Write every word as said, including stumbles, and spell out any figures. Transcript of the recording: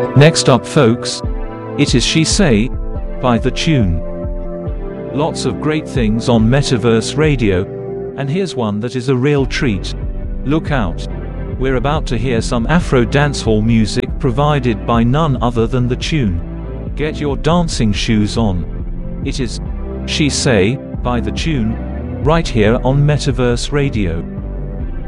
Next up folks, it is She Say by The Tune. Lots of great things on Metaverse Radio, and here's one that is a real treat. Look out. We're about to hear some Afro dancehall music provided by none other than The Tune. Get your dancing shoes on. It is She Say by The Tune, right here on Metaverse Radio.